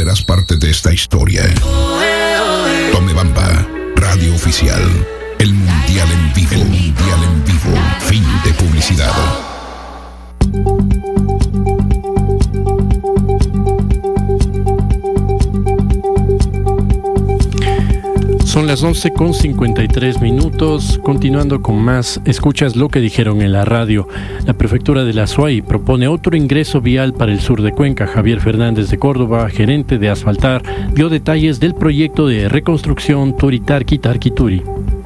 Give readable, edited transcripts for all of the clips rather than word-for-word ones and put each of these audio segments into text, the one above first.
serás parte de esta historia. Tomebamba, radio oficial. El Mundial en vivo. El Mundial en vivo. Fin de publicidad. Son las 11:53. Continuando con más, escuchas lo que dijeron en la radio. La prefectura de la Azuay propone otro ingreso vial para el sur de Cuenca. Javier Fernández de Córdoba, gerente de Asfaltar, dio detalles del proyecto de reconstrucción Turi-Tarqui-Tarqui-Turi.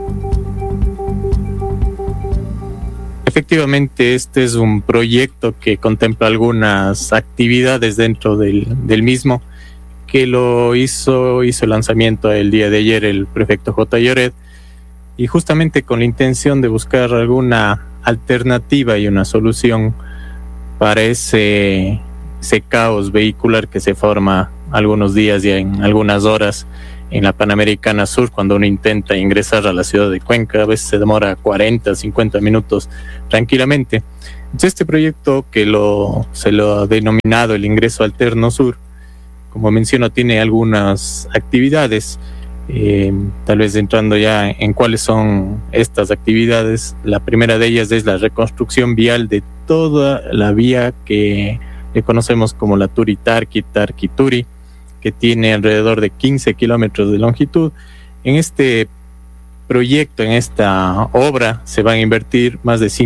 Efectivamente, este es un proyecto que contempla algunas actividades dentro del mismo, que lo hizo el lanzamiento el día de ayer el prefecto J. Lloret, y justamente con la intención de buscar alguna alternativa y una solución para ese caos vehicular que se forma algunos días y en algunas horas en la Panamericana Sur cuando uno intenta ingresar a la ciudad de Cuenca. A veces se demora 40, 50 minutos tranquilamente. Entonces, este proyecto que se lo ha denominado el Ingreso Alterno Sur, como menciono, tiene algunas actividades. Tal vez entrando ya en cuáles son estas actividades, la primera de ellas es la reconstrucción vial de toda la vía que le conocemos como la Turi-Tarqui-Tarqui-Turi, que tiene alrededor de 15 kilómetros de longitud. En este proyecto, en esta obra, se van a invertir más de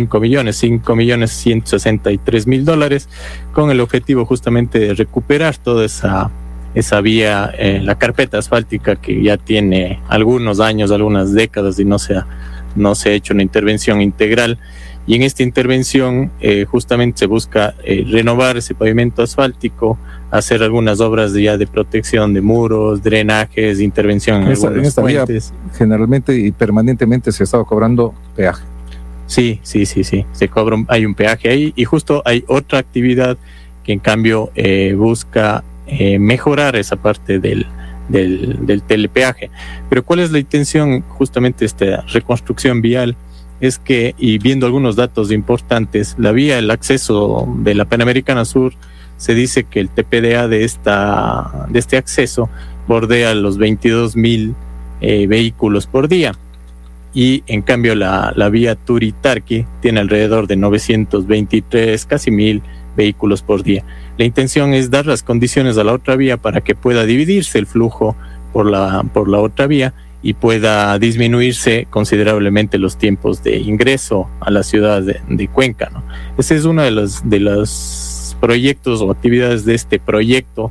$5,163,000, con el objetivo justamente de recuperar toda esa vía, la carpeta asfáltica que ya tiene algunos años, algunas décadas, y no se ha hecho una intervención integral. Y en esta intervención justamente se busca renovar ese pavimento asfáltico, hacer algunas obras de protección de muros, drenajes, intervención en esta puentes. Vía generalmente y permanentemente se ha estado cobrando peaje. Sí, se cobra, hay un peaje ahí, y justo hay otra actividad que en cambio busca mejorar esa parte del telepeaje. Pero ¿cuál es la intención justamente de esta reconstrucción vial? Es que, y viendo algunos datos importantes, la vía, el acceso de la Panamericana Sur, se dice que el TPDA de este acceso bordea los 22,000 vehículos por día, y en cambio la vía Turi-Tarqui tiene alrededor de 923, casi 1,000 vehículos por día. La intención es dar las condiciones a la otra vía para que pueda dividirse el flujo por la otra vía y pueda disminuirse considerablemente los tiempos de ingreso a la ciudad de Cuenca, ¿no? Ese es uno de los proyectos o actividades de este proyecto,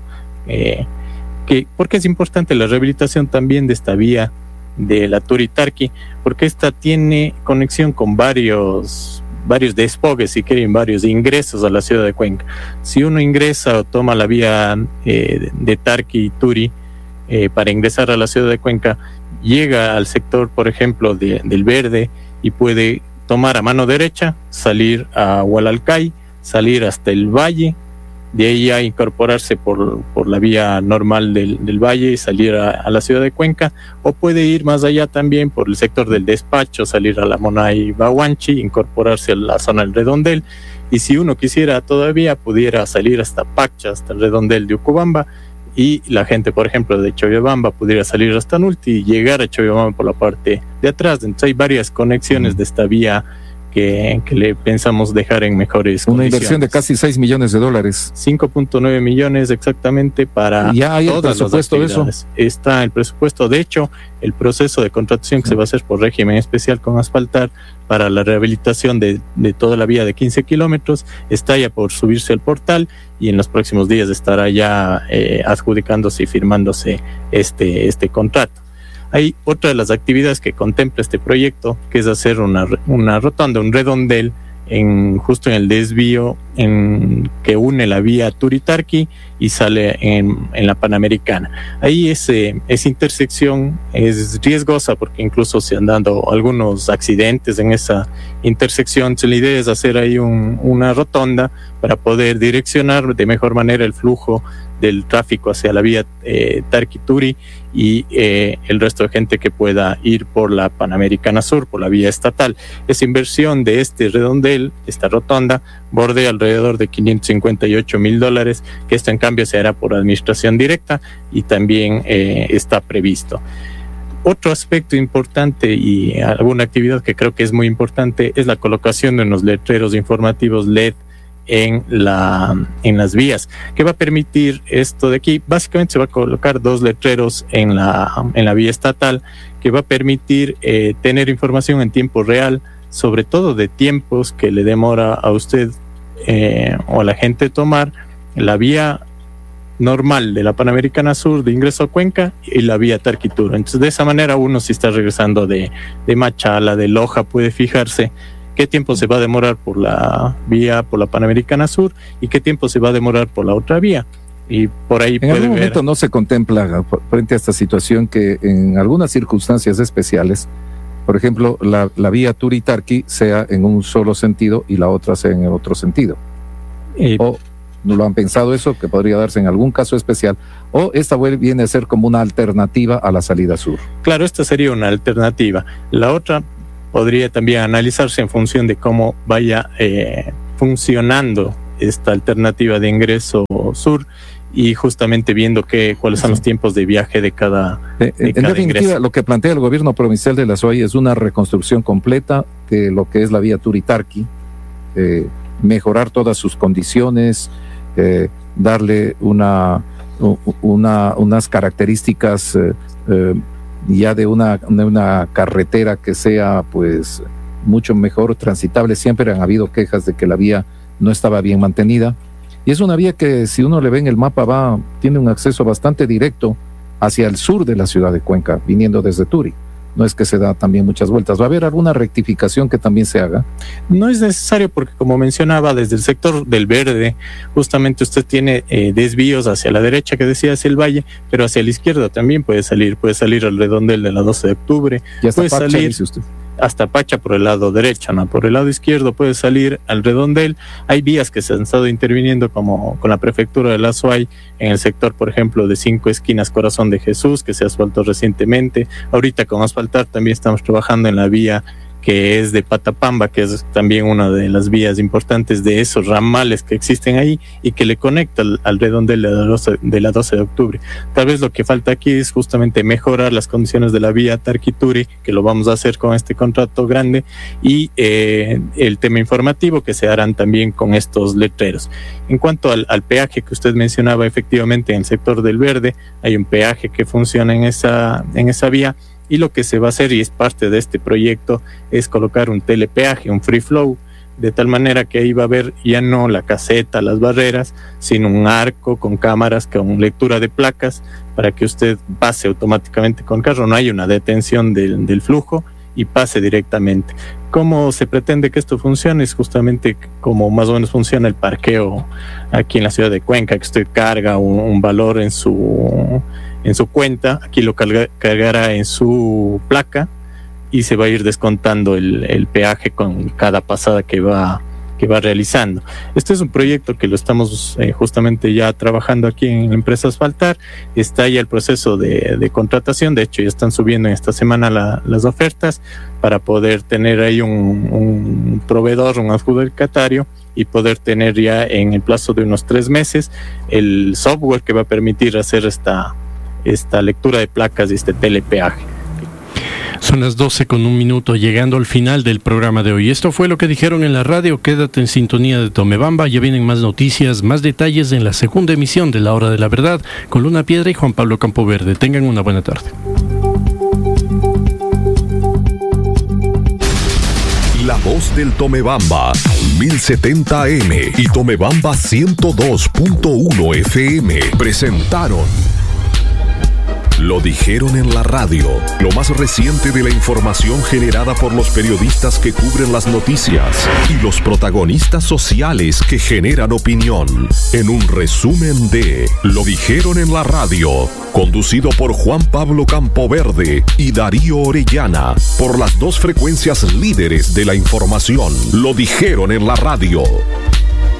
porque es importante la rehabilitación también de esta vía de la Turi-Tarqui, porque esta tiene conexión con varios despogues, si quieren, varios ingresos a la ciudad de Cuenca. Si uno ingresa o toma la vía de Tarqui-Turi para ingresar a la ciudad de Cuenca, llega al sector, por ejemplo, del Verde, y puede tomar a mano derecha, salir a Hualalcay, salir hasta el Valle, de ahí a incorporarse por la vía normal del Valle y salir a la ciudad de Cuenca, o puede ir más allá también por el sector del Despacho, salir a la Monay Bahuanchi, incorporarse a la zona del Redondel, y si uno quisiera todavía pudiera salir hasta Pacha, hasta el Redondel de Ucubamba, y la gente, por ejemplo, de Choyabamba pudiera salir hasta Nulti y llegar a Choyabamba por la parte de atrás. Entonces hay varias conexiones de esta vía que le pensamos dejar en mejores una condiciones. Inversión de casi $6 millones. 5.9 millones exactamente para ya hay todas el presupuesto las actividades. De eso. Está el presupuesto. De hecho, el proceso de contratación que se va a hacer por régimen especial con Asfaltar para la rehabilitación de toda la vía de 15 kilómetros está ya por subirse al portal, y en los próximos días estará ya adjudicándose y firmándose este contrato. Hay otra de las actividades que contempla este proyecto, que es hacer una rotonda, un redondel, justo en el desvío que une la vía Turi-Tarqui y sale en la Panamericana. Ahí esa intersección es riesgosa porque incluso se han dado algunos accidentes en esa intersección. Entonces, la idea es hacer ahí una rotonda para poder direccionar de mejor manera el flujo del tráfico hacia la vía Tarqui-Turi y el resto de gente que pueda ir por la Panamericana Sur, por la vía estatal. Esa inversión de este redondel, esta rotonda, bordea alrededor de $558,000, que esto en cambio se hará por administración directa y también está previsto. Otro aspecto importante y alguna actividad que creo que es muy importante es la colocación de unos letreros informativos LED en las vías, que va a permitir esto de aquí. Básicamente se va a colocar 2 letreros en la vía estatal, que va a permitir tener información en tiempo real, sobre todo de tiempos que le demora a usted o a la gente tomar la vía normal de la Panamericana Sur de ingreso a Cuenca y la vía Tarquituro. Entonces de esa manera uno, si está regresando de Machala, de Loja, puede fijarse qué tiempo se va a demorar por la vía, por la Panamericana Sur, y qué tiempo se va a demorar por la otra vía. Y por ahí en algún momento no se contempla frente a esta situación que en algunas circunstancias especiales, por ejemplo, la vía Turi-Tarqui sea en un solo sentido y la otra sea en el otro sentido. ¿O no lo han pensado eso, que podría darse en algún caso especial? ¿O esta viene a ser como una alternativa a la salida sur? Claro, esta sería una alternativa. La otra podría también analizarse en función de cómo vaya funcionando esta alternativa de ingreso sur, y justamente viendo cuáles son los tiempos de viaje de cada en definitiva, ingreso. Lo que plantea el gobierno provincial de la SUAY es una reconstrucción completa de lo que es la vía Turi-Tarqui, mejorar todas sus condiciones, darle unas características ya de una carretera que sea pues mucho mejor transitable. Siempre han habido quejas de que la vía no estaba bien mantenida, y es una vía que, si uno le ve en el mapa, tiene un acceso bastante directo hacia el sur de la ciudad de Cuenca, viniendo desde Turi. No es que se da también muchas vueltas. ¿Va a haber alguna rectificación que también se haga? No es necesario, porque como mencionaba, desde el sector del Verde, justamente usted tiene desvíos hacia la derecha, que decía hacia el valle, pero hacia la izquierda también puede salir al redondel de la 12 de octubre. Y hasta puede Pacha, salir dice usted. Hasta Pacha por el lado derecho, ¿no? Por el lado izquierdo puede salir al redondel. Hay vías que se han estado interviniendo, como con la prefectura de la SUAY, en el sector, por ejemplo, de 5 esquinas Corazón de Jesús, que se asfaltó recientemente. Ahorita con asfaltar también estamos trabajando en la vía que es de Patapamba, que es también una de las vías importantes de esos ramales que existen ahí y que le conecta al redondel de la 12 de octubre. Tal vez lo que falta aquí es justamente mejorar las condiciones de la vía Tarqui-Turi, que lo vamos a hacer con este contrato grande, y el tema informativo, que se harán también con estos letreros. En cuanto al peaje que usted mencionaba, efectivamente en el sector del Verde hay un peaje que funciona en esa vía. Y lo que se va a hacer, y es parte de este proyecto, es colocar un telepeaje, un free flow, de tal manera que ahí va a haber ya no la caseta, las barreras, sino un arco con cámaras, con lectura de placas, para que usted pase automáticamente con carro, no hay una detención del flujo y pase directamente. ¿Cómo se pretende que esto funcione? Es justamente como más o menos funciona el parqueo aquí en la ciudad de Cuenca, que usted carga un valor en su cuenta, aquí lo cargará en su placa y se va a ir descontando el peaje con cada pasada que va realizando. Este es un proyecto que lo estamos justamente ya trabajando aquí en la empresa Asfaltar. Está ya el proceso de contratación, de hecho ya están subiendo en esta semana las ofertas para poder tener ahí un proveedor, un adjudicatario, y poder tener ya en el plazo de unos 3 meses el software que va a permitir hacer esta lectura de placas y este telepeaje. Son las 12:01, llegando al final del programa de hoy. Esto fue lo que dijeron en la radio. Quédate en sintonía de Tomebamba. Ya vienen más noticias, más detalles en la segunda emisión de La Hora de la Verdad con Luna Piedra y Juan Pablo Campoverde. Tengan una buena tarde. La voz del Tomebamba, 1070M y Tomebamba 102.1 FM presentaron Lo dijeron en la radio, lo más reciente de la información generada por los periodistas que cubren las noticias y los protagonistas sociales que generan opinión. En un resumen de Lo dijeron en la radio, conducido por Juan Pablo Campoverde y Darío Orellana, por las 2 frecuencias líderes de la información. Lo dijeron en la radio.